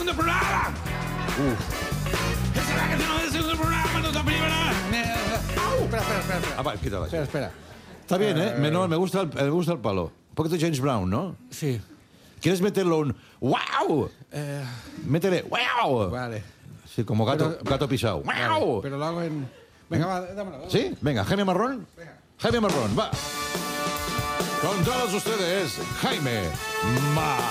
segundo programa. Esa es la canción del segundo programa, nuestra primera. Espera. Va, quítala. Espera. Está bien, ¿eh? Me gusta el palo. Un poquito James Brown, ¿no? Sí. ¿Quieres meterlo un wow? Métele wow. Vale. Sí, como gato pisado. Vale, ¡Wow! pero lo hago en... Venga, va, dámelo. ¿Sí? Venga, Jaime Marrón. Jaime Marrón, va. Con todos ustedes, Jaime Marrón.